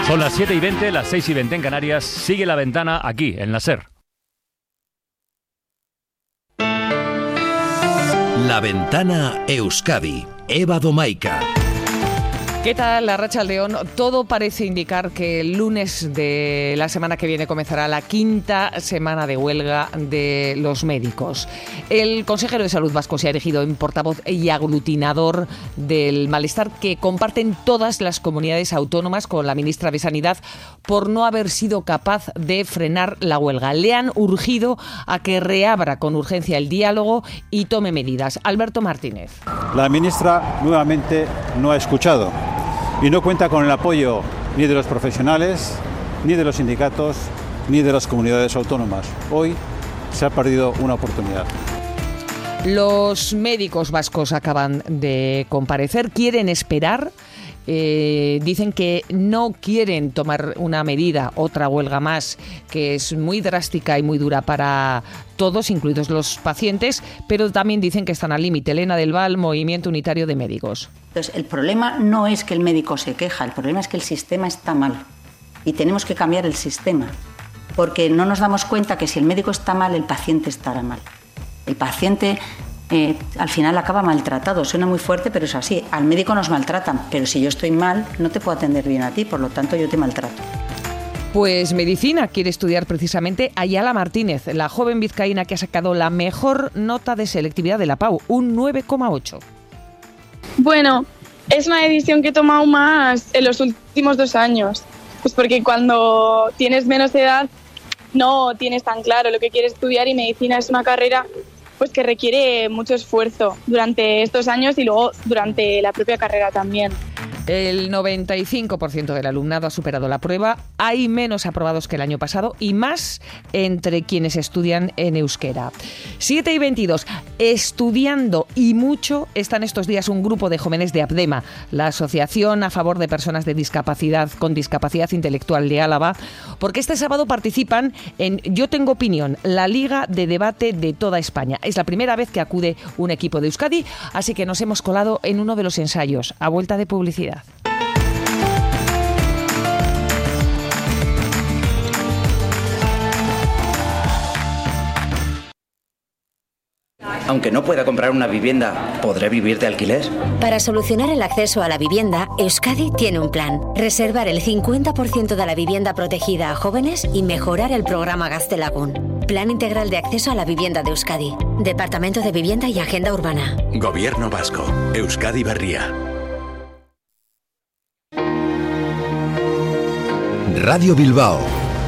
Son las 7:20, las 6:20 en Canarias. Sigue La Ventana aquí, en la SER. La Ventana Euskadi. Eva Domaica. ¿Qué tal, Arratsaldeon? Todo parece indicar que el lunes de la semana que viene comenzará la 5ª semana de huelga de los médicos. El consejero de Salud vasco se ha erigido en portavoz y aglutinador del malestar que comparten todas las comunidades autónomas con la ministra de Sanidad por no haber sido capaz de frenar la huelga. Le han urgido a que reabra con urgencia el diálogo y tome medidas. Alberto Martínez. La ministra nuevamente no ha escuchado y no cuenta con el apoyo ni de los profesionales, ni de los sindicatos, ni de las comunidades autónomas. Hoy se ha perdido una oportunidad. Los médicos vascos acaban de comparecer, quieren esperar. Dicen que no quieren tomar una medida, otra huelga más, que es muy drástica y muy dura para todos, incluidos los pacientes, pero también dicen que están al límite. Elena del Val, Movimiento Unitario de Médicos. Entonces, el problema no es que el médico se queja, el problema es que el sistema está mal y tenemos que cambiar el sistema, porque no nos damos cuenta que si el médico está mal, el paciente estará mal. El paciente al final acaba maltratado. Suena muy fuerte, pero es así. Al médico nos maltratan, pero si yo estoy mal, no te puedo atender bien a ti, por lo tanto yo te maltrato. Pues medicina quiere estudiar precisamente Ayala Martínez, la joven vizcaína que ha sacado la mejor nota de selectividad de la PAU, un 9,8. Bueno, es una decisión que he tomado más en los últimos 2 años, pues porque cuando tienes menos edad no tienes tan claro lo que quieres estudiar y medicina es una carrera pues que requiere mucho esfuerzo durante estos años y luego durante la propia carrera también. El 95% del alumnado ha superado la prueba, hay menos aprobados que el año pasado y más entre quienes estudian en euskera. 7:22, estudiando y mucho están estos días un grupo de jóvenes de APDEMA, la Asociación a favor de personas de discapacidad con discapacidad intelectual de Álava, porque este sábado participan en Yo Tengo Opinión, la liga de debate de toda España. Es la primera vez que acude un equipo de Euskadi, así que nos hemos colado en uno de los ensayos, a vuelta de publicidad. Aunque no pueda comprar una vivienda, ¿podré vivir de alquiler? Para solucionar el acceso a la vivienda, Euskadi tiene un plan. Reservar el 50% de la vivienda protegida a jóvenes y mejorar el programa Gaztelagun. Plan integral de acceso a la vivienda de Euskadi. Departamento de Vivienda y Agenda Urbana. Gobierno vasco. Euskadi Berria. Radio Bilbao.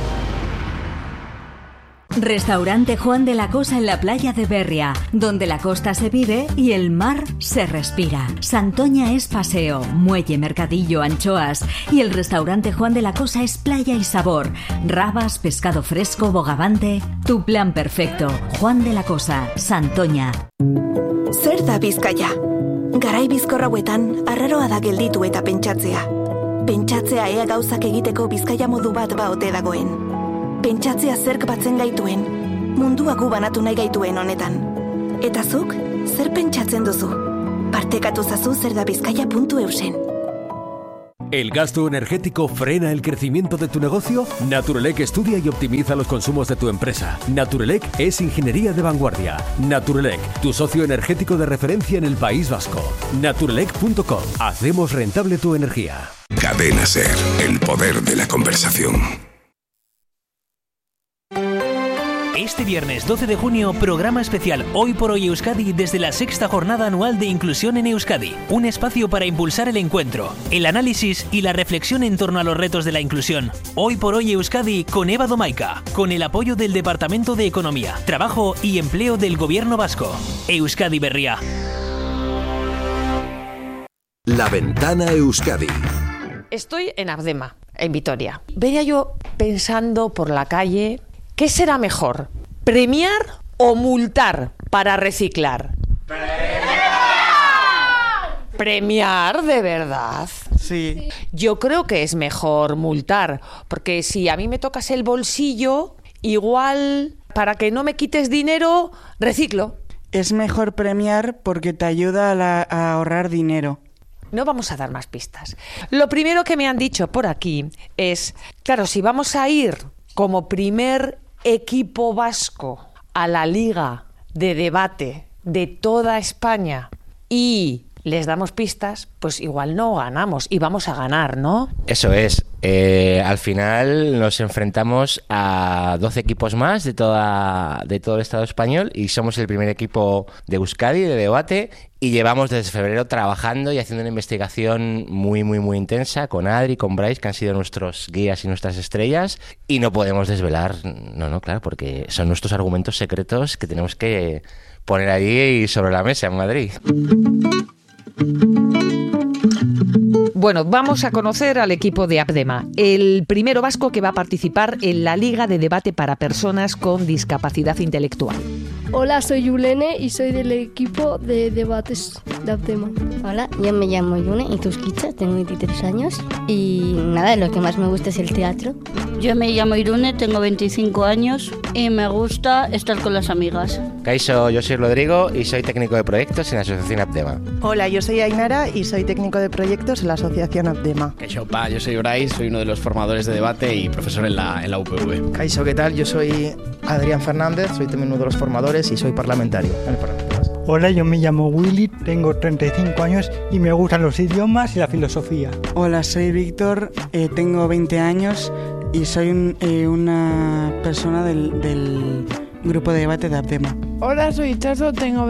Restaurante Juan de la Cosa en la playa de Berria, donde la costa se vive y el mar se respira. Santoña es paseo, muelle, mercadillo, anchoas, y el restaurante Juan de la Cosa es playa y sabor. Rabas, pescado fresco, bogavante. Tu plan perfecto. Juan de la Cosa, Santoña. Zer da Bizkaia? Garai bizkor hauetan, arraroa da gelditu eta pentsatzea. Pentsatzea ea gauzak egiteko Bizkaia modu bat baote dagoen. Pentsatzea zerk batzen gaituen, mundua gu banatu nahi gaituen honetan. Eta zuk, zer pentsatzen duzu? Partekatu zazu zerdabizkaia.eusen. ¿El gasto energético frena el crecimiento de tu negocio? Naturelec estudia y optimiza los consumos de tu empresa. Naturelec es ingeniería de vanguardia. Naturelec, tu socio energético de referencia en el País Vasco. Naturelec.com. Hacemos rentable tu energía. Cadena SER, el poder de la conversación. Este viernes 12 de junio, programa especial Hoy por Hoy Euskadi desde la 6ª jornada anual de inclusión en Euskadi. Un espacio para impulsar el encuentro, el análisis y la reflexión en torno a los retos de la inclusión. Hoy por Hoy Euskadi con Eva Domaica, con el apoyo del Departamento de Economía, Trabajo y Empleo del Gobierno Vasco. Euskadi Berria. La Ventana Euskadi. Estoy en APDEMA, en Vitoria. Veía yo pensando por la calle, ¿qué será mejor? ¿Premiar o multar para reciclar? ¿Premiar de verdad? Sí. Yo creo que es mejor multar, porque si a mí me tocas el bolsillo, igual para que no me quites dinero, reciclo. Es mejor premiar porque te ayuda a ahorrar dinero. No vamos a dar más pistas. Lo primero que me han dicho por aquí es, claro, si vamos a ir como primer equipo vasco a la Liga de Debate de toda España y les damos pistas, pues igual no ganamos y vamos a ganar, ¿no? Eso es. Al final nos enfrentamos a 12 equipos más de todo el Estado español y somos el primer equipo de Euskadi de debate y llevamos desde febrero trabajando y haciendo una investigación muy, muy, muy intensa con Adri, con Bryce, que han sido nuestros guías y nuestras estrellas, y no podemos desvelar, claro, porque son nuestros argumentos secretos que tenemos que poner ahí sobre la mesa en Madrid. Bueno, vamos a conocer al equipo de Abdema, el primero vasco que va a participar en la Liga de Debate para Personas con Discapacidad Intelectual. Hola, soy Yulene y soy del equipo de debates de Abdema. Hola, yo me llamo Yune y Tusquicha, tengo 23 años y nada, lo que más me gusta es el teatro. Yo me llamo Irune, tengo 25 años y me gusta estar con las amigas. Kaixo, yo soy Rodrigo y soy técnico de proyectos en la Asociación Abdema. Hola, yo soy Ainara y soy técnico de proyectos en la Asociación Abdema. Kaixo, yo soy Bryce, soy uno de los formadores de debate y profesor en la UPV. Kaixo, ¿qué tal? Yo soy Adrián Fernández, soy también uno de los formadores y soy parlamentario en el Parlamento. Hola, yo me llamo Willy, tengo 35 años y me gustan los idiomas y la filosofía. Hola, soy Víctor, tengo 20 años y soy una persona del grupo de debate de Abdema. Hola, soy Chaso, tengo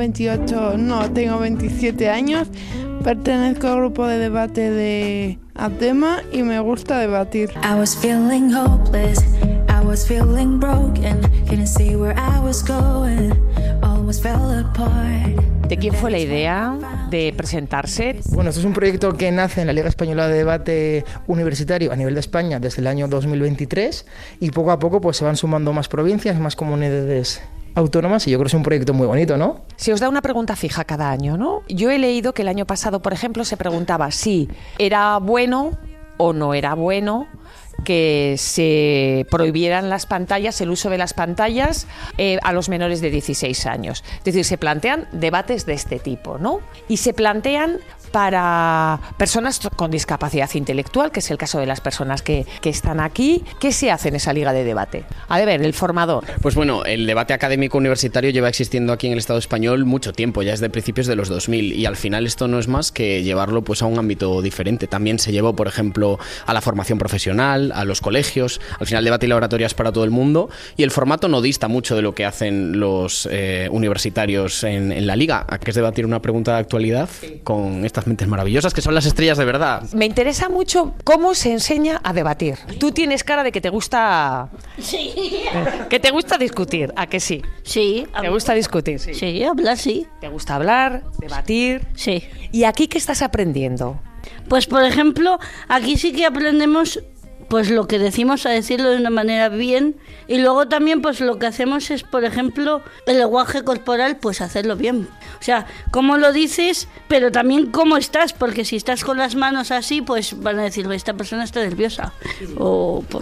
27 años, pertenezco al grupo de debate de Abdema y me gusta debatir. I was feeling hopeless, I was feeling broken, couldn't see where I was going, almost fell apart. ¿De quién fue la idea de presentarse? Bueno, esto es un proyecto que nace en la Liga Española de Debate Universitario a nivel de España desde el año 2023 y poco a poco pues se van sumando más provincias, más comunidades autónomas y yo creo que es un proyecto muy bonito, ¿no? Se os da una pregunta fija cada año, ¿no? Yo he leído que el año pasado, por ejemplo, se preguntaba si era bueno o no era bueno que se prohibieran las pantallas, el uso de las pantallas a los menores de 16 años. Es decir, se plantean debates de este tipo, ¿no? Y se plantean para personas con discapacidad intelectual, que es el caso de las personas que están aquí. ¿Qué se hace en esa liga de debate? A ver, el formador. Pues bueno, el debate académico universitario lleva existiendo aquí en el Estado español mucho tiempo, ya desde principios de los 2000, y al final esto no es más que llevarlo pues a un ámbito diferente. También se llevó, por ejemplo, a la formación profesional, a los colegios. Al final, debate y laboratorio es para todo el mundo, y el formato no dista mucho de lo que hacen los universitarios en la liga, que es debatir una pregunta de actualidad con estas mentes maravillosas que son las estrellas de verdad. Me interesa mucho cómo se enseña a debatir. Tú tienes cara de que te gusta... Sí. Que te gusta discutir, ¿a que sí? Sí. ¿Te gusta discutir? Sí. Sí, hablar sí. ¿Te gusta hablar, debatir? Sí. ¿Y aquí qué estás aprendiendo? Pues, por ejemplo, aquí sí que aprendemos pues lo que decimos a decirlo de una manera bien, y luego también pues lo que hacemos es, por ejemplo, el lenguaje corporal, pues hacerlo bien. O sea, cómo lo dices, pero también cómo estás, porque si estás con las manos así, pues van a decir, esta persona está nerviosa. O pues...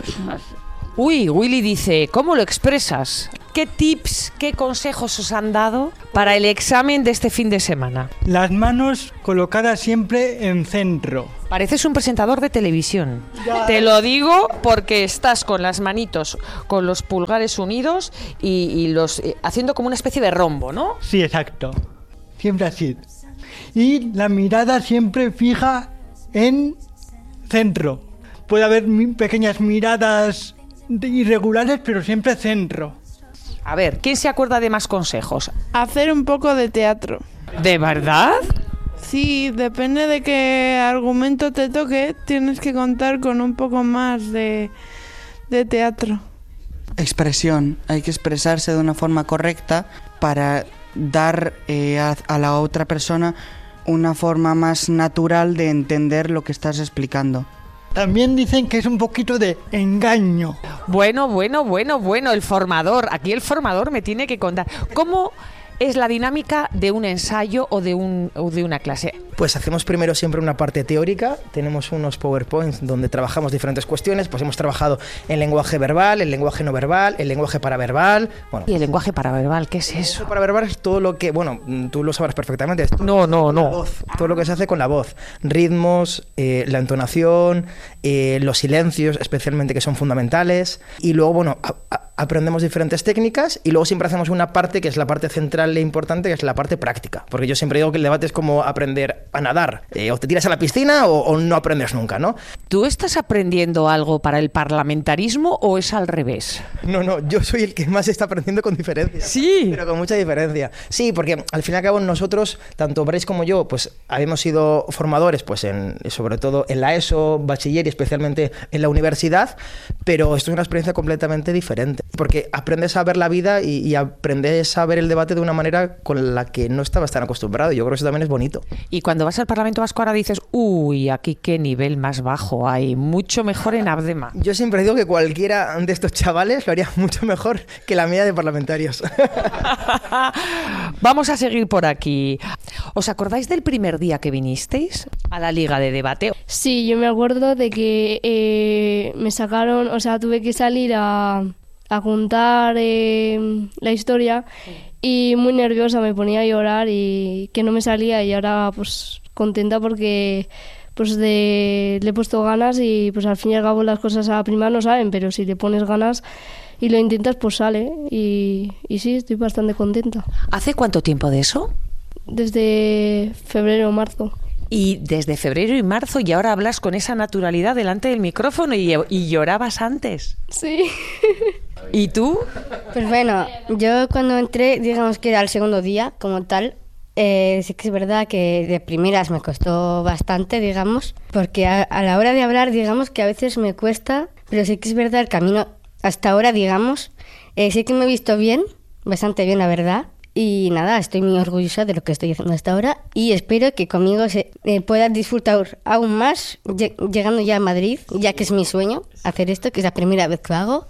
Uy, Willy dice, ¿cómo lo expresas? ¿Qué tips, qué consejos os han dado para el examen de este fin de semana? Las manos colocadas siempre en centro. Pareces un presentador de televisión. Ya. Te lo digo porque estás con las manitos, con los pulgares unidos y los haciendo como una especie de rombo, ¿no? Sí, exacto. Siempre así. Y la mirada siempre fija en centro. Puede haber pequeñas miradas irregulares, pero siempre centro. A ver, ¿quién se acuerda de más consejos? Hacer un poco de teatro. ¿De verdad? Sí, depende de qué argumento te toque, tienes que contar con un poco más de teatro. Expresión, hay que expresarse de una forma correcta para dar a la otra persona una forma más natural de entender lo que estás explicando. También dicen que es un poquito de engaño. Bueno, el formador. Aquí el formador me tiene que contar. ¿Cómo es la dinámica de un ensayo o de una clase? Pues hacemos primero siempre una parte teórica, tenemos unos PowerPoints donde trabajamos diferentes cuestiones, pues hemos trabajado en lenguaje verbal, el lenguaje no verbal, el lenguaje paraverbal. Bueno, ¿y el lenguaje paraverbal qué es eso? El lenguaje paraverbal es todo lo que, bueno, tú lo sabrás perfectamente. No. Voz, todo lo que se hace con la voz, ritmos, la entonación, los silencios especialmente que son fundamentales, y luego, bueno, aprendemos diferentes técnicas y luego siempre hacemos una parte que es la parte central e importante, que es la parte práctica, porque yo siempre digo que el debate es como aprender a nadar, o te tiras a la piscina o no aprendes nunca, ¿no? ¿Tú estás aprendiendo algo para el parlamentarismo o es al revés? No, yo soy el que más está aprendiendo con diferencia. Sí. Pero con mucha diferencia. Sí, porque al fin y al cabo nosotros, tanto Bryce como yo, pues habíamos sido formadores, pues sobre todo en la ESO, bachiller y especialmente en la universidad, pero esto es una experiencia completamente diferente, porque aprendes a ver la vida y aprendes a ver el debate de una manera con la que no estabas tan acostumbrado. Yo creo que eso también es bonito. Y cuando vas al Parlamento Vasco ahora dices, uy, aquí qué nivel más bajo hay, mucho mejor en Abdema. Yo siempre digo que cualquiera de estos chavales lo haría mucho mejor que la media de parlamentarios. Vamos a seguir por aquí. ¿Os acordáis del primer día que vinisteis a la Liga de Debate? Sí, yo me acuerdo de que me sacaron, o sea, tuve que salir a contar la historia y muy nerviosa, me ponía a llorar y que no me salía, y ahora pues contenta porque pues le he puesto ganas y pues al fin y al cabo las cosas a la primera no saben, pero si le pones ganas y lo intentas pues sale, y sí, estoy bastante contenta. ¿Hace cuánto tiempo de eso? Desde febrero o marzo. Y desde febrero y marzo, y ahora hablas con esa naturalidad delante del micrófono y llorabas antes. Sí. ¿Y tú? Pues bueno, yo cuando entré, digamos que era el segundo día como tal, sí que es verdad que de primeras me costó bastante, digamos, porque a la hora de hablar, digamos que a veces me cuesta, pero sí que es verdad el camino hasta ahora, digamos, sí que me he visto bien, bastante bien la verdad. Y nada, estoy muy orgullosa de lo que estoy haciendo hasta ahora y espero que conmigo puedan disfrutar aún más llegando ya a Madrid, ya que es mi sueño hacer esto, que es la primera vez que lo hago.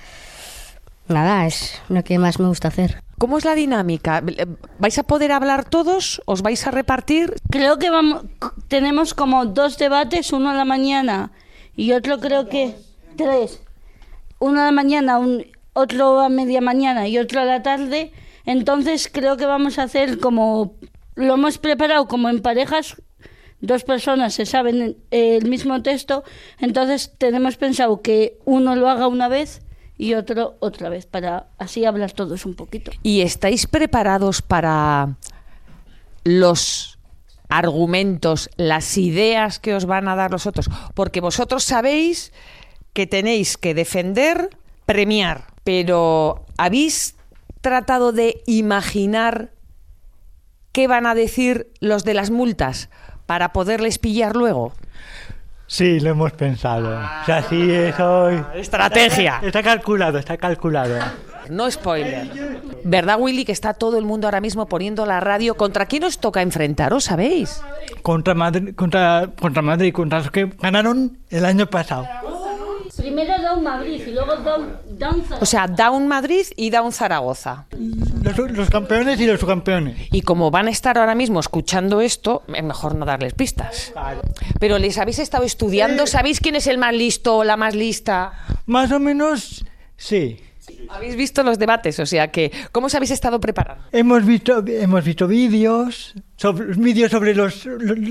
Nada, es lo que más me gusta hacer. ¿Cómo es la dinámica? ¿Vais a poder hablar todos? ¿Os vais a repartir? Creo que tenemos como 2 debates, uno a la mañana y otro creo que 3. Uno a la mañana, otro a media mañana y otro a la tarde. Entonces creo que vamos a hacer como, lo hemos preparado como en parejas, 2 personas se saben el mismo texto, entonces tenemos pensado que uno lo haga una vez y otro otra vez, para así hablar todos un poquito. ¿Y estáis preparados para los argumentos, las ideas que os van a dar los otros? Porque vosotros sabéis que tenéis que defender, premiar, pero ¿habéis tratado de imaginar qué van a decir los de las multas para poderles pillar luego? Sí, lo hemos pensado. O sea, sí, eso... Estrategia. Está calculado. No spoiler. ¿Verdad, Willy, que está todo el mundo ahora mismo poniendo la radio? ¿Contra quién os toca enfrentaros, sabéis? Contra Madrid, contra los que ganaron el año pasado. Primero Down Madrid y luego Down Zaragoza. O sea, Down Madrid y Down Zaragoza. Los campeones y los subcampeones. Y como van a estar ahora mismo escuchando esto, es mejor no darles pistas. Pero ¿les habéis estado estudiando? ¿Sabéis quién es el más listo o la más lista? Más o menos, sí. ¿Habéis visto los debates? O sea, que ¿cómo os habéis estado preparando? Hemos visto vídeos sobre los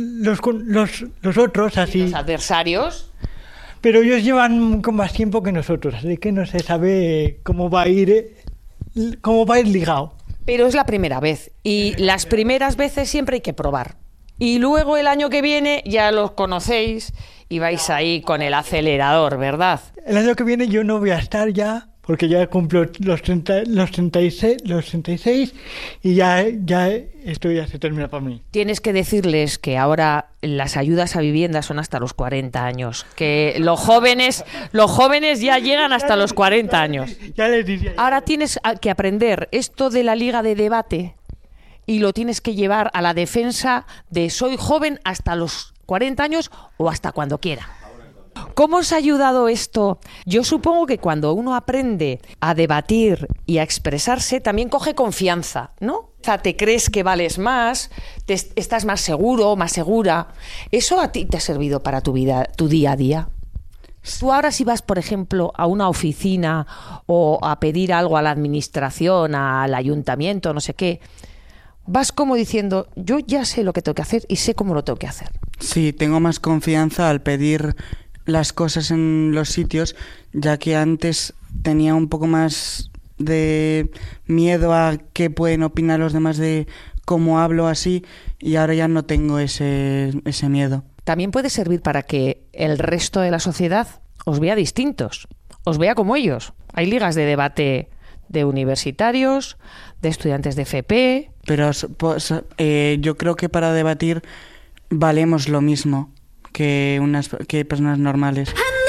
otros, así. ¿Los adversarios? Pero ellos llevan con más tiempo que nosotros, así que no se sabe cómo va a ir ligado. Pero es la primera vez, y las primeras veces siempre hay que probar. Y luego el año que viene ya los conocéis y vais ahí con el acelerador, ¿verdad? El año que viene yo no voy a estar ya, porque ya cumplo los 36 y ya esto ya se termina para mí. Tienes que decirles que ahora las ayudas a vivienda son hasta los 40 años, que los jóvenes ya llegan hasta los 40 años. Ya les diría. Ahora tienes que aprender esto de la Liga de Debate y lo tienes que llevar a la defensa de soy joven hasta los 40 años o hasta cuando quiera. ¿Cómo os ha ayudado esto? Yo supongo que cuando uno aprende a debatir y a expresarse, también coge confianza, ¿no? O sea, te crees que vales más, estás más seguro, más segura. ¿Eso a ti te ha servido para tu vida, tu día a día? Tú ahora si vas, por ejemplo, a una oficina o a pedir algo a la administración, al ayuntamiento, no sé qué, vas como diciendo, yo ya sé lo que tengo que hacer y sé cómo lo tengo que hacer. Sí, tengo más confianza al pedir las cosas en los sitios, ya que antes tenía un poco más de miedo a qué pueden opinar los demás de cómo hablo así, y ahora ya no tengo ese miedo. También puede servir para que el resto de la sociedad os vea distintos, os vea como ellos. Hay ligas de debate de universitarios, de estudiantes de FP. Pero pues, yo creo que para debatir valemos lo mismo que personas normales.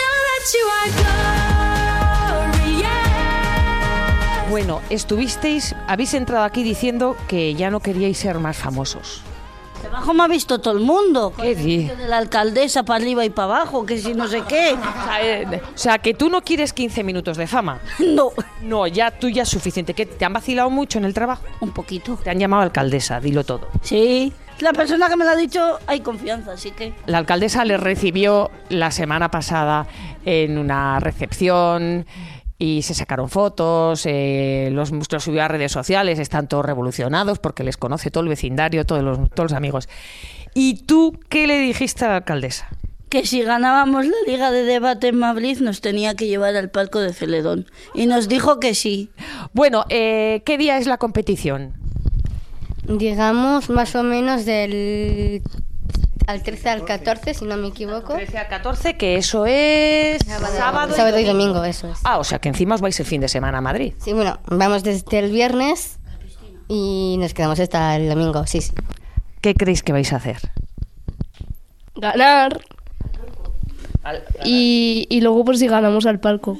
Bueno, habéis entrado aquí diciendo que ya no queríais ser más famosos. Debajo me ha visto todo el mundo. ¿Qué dices? De la alcaldesa para arriba y para abajo, que si no sé qué. O sea, que tú no quieres 15 minutos de fama. No. No, tú ya es suficiente. ¿Que te han vacilado mucho en el trabajo? Un poquito. Te han llamado alcaldesa, dilo todo. Sí. La persona que me lo ha dicho, hay confianza, así que... La alcaldesa le recibió la semana pasada en una recepción y se sacaron fotos, los subió a redes sociales, están todos revolucionados porque les conoce todo el vecindario, todos los amigos. ¿Y tú qué le dijiste a la alcaldesa? Que si ganábamos la Liga de Debate en Madrid nos tenía que llevar al palco de Celedón. Y nos dijo que sí. Bueno, ¿qué día es la competición? Digamos más o menos del... al 13 al 14, si no me equivoco. 13 al 14, que eso es sábado y domingo, eso es. Ah, o sea que encima os vais el fin de semana a Madrid. Sí, bueno, vamos desde el viernes y nos quedamos hasta el domingo, sí. ¿Qué creéis que vais a hacer? Ganar. Y luego pues si ganamos al palco.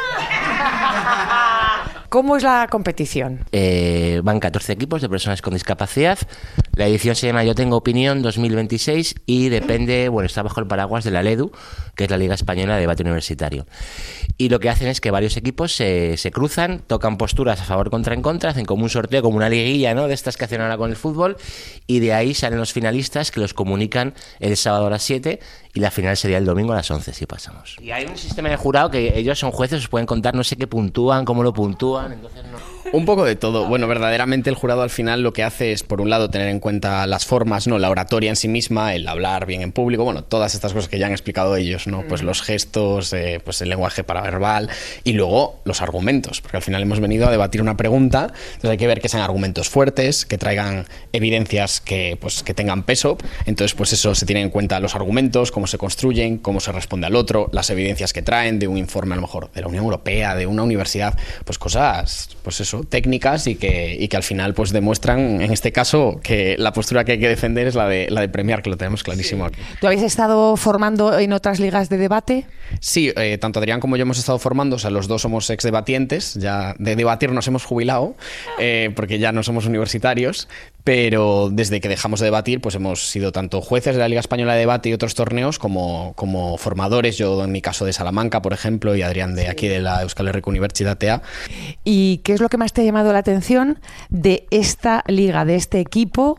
¿Cómo es la competición? Van 14 equipos de personas con discapacidad. La edición se llama Yo Tengo Opinión 2026 y depende, está bajo el paraguas de la LEDU, que es la Liga Española de Debate Universitario. Y lo que hacen es que varios equipos se cruzan, tocan posturas a favor, contra, en contra, hacen como un sorteo, como una liguilla, ¿no?, de estas que hacen ahora con el fútbol, y de ahí salen los finalistas que los comunican el sábado a las 7 y la final sería el domingo a las 11 si pasamos. Y hay un sistema de jurado que ellos son jueces, os pueden contar no sé qué puntúan, cómo lo puntúan, entonces no... Un poco de todo. Bueno, verdaderamente el jurado al final lo que hace es, por un lado, tener en cuenta las formas, ¿no?, la oratoria en sí misma, el hablar bien en público, todas estas cosas que ya han explicado ellos, ¿no? Pues los gestos, pues el lenguaje paraverbal y luego los argumentos, porque al final hemos venido a debatir una pregunta, entonces hay que ver que sean argumentos fuertes, que traigan evidencias que tengan peso, entonces pues eso, se tienen en cuenta los argumentos, cómo se construyen, cómo se responde al otro, las evidencias que traen de un informe a lo mejor de la Unión Europea, de una universidad, pues cosas, pues eso, técnicas y que al final pues demuestran, en este caso, que la postura que hay que defender es la de premiar, que lo tenemos clarísimo aquí. ¿Tú habéis estado formando en otras ligas de debate? Sí, tanto Adrián como yo hemos estado formando, o sea, los dos somos exdebatientes, ya de debatir nos hemos jubilado, porque ya no somos universitarios, pero desde que dejamos de debatir pues hemos sido tanto jueces de la Liga Española de Debate y otros torneos como formadores, yo en mi caso de Salamanca, por ejemplo, y Adrián de aquí de la Euskal Herriko Unibertsitatea. ¿Y qué es lo que más te ha llamado la atención de esta liga, de este equipo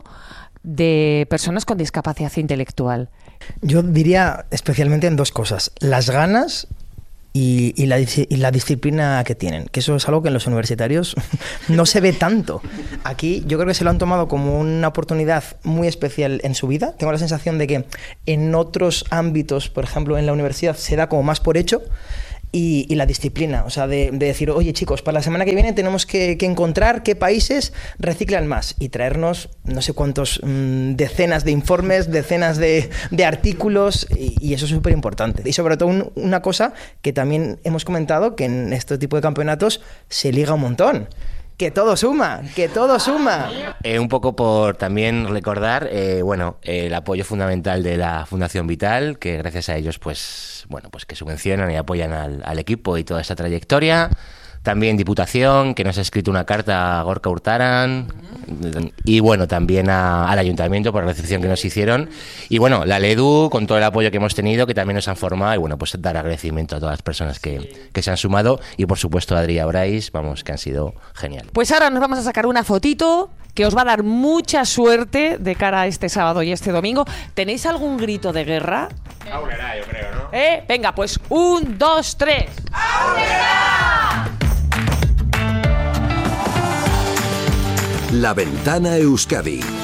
de personas con discapacidad intelectual? Yo diría especialmente en dos cosas: las ganas y la disciplina que tienen, que eso es algo que en los universitarios no se ve tanto. Aquí yo creo que se lo han tomado como una oportunidad muy especial en su vida. Tengo la sensación de que en otros ámbitos, por ejemplo en la universidad, se da como más por hecho. Y la disciplina, o sea, de decir, oye chicos, para la semana que viene tenemos que encontrar qué países reciclan más y traernos no sé cuántos decenas de informes, decenas de artículos, y eso es súper importante. Y sobre todo una cosa que también hemos comentado, que en este tipo de campeonatos se liga un montón. Que todo suma, que todo suma. Un poco por también recordar, el apoyo fundamental de la Fundación Vital, que gracias a ellos, pues que subvencionan y apoyan al equipo y toda esta trayectoria. también Diputación, que nos ha escrito una carta a Gorka Hurtaran, y bueno, también al Ayuntamiento por la recepción que nos hicieron, y bueno, la LEDU con todo el apoyo que hemos tenido, que también nos han formado, y bueno, pues dar agradecimiento a todas las personas que se han sumado, y por supuesto a Adri y a Brais, vamos, que han sido genial. Pues ahora nos vamos a sacar una fotito que os va a dar mucha suerte de cara a este sábado y este domingo. ¿Tenéis algún grito de guerra? Aurrera, yo creo, ¿no? Venga, pues 1, 2, 3. ¡Aurrera! La Ventana Euskadi.